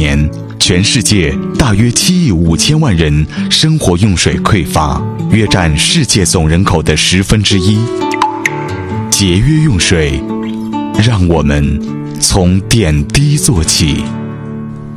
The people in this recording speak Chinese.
年，全世界大约7亿5千万人生活用水匮乏，约占世界总人口的1/10。节约用水，让我们从点滴做起。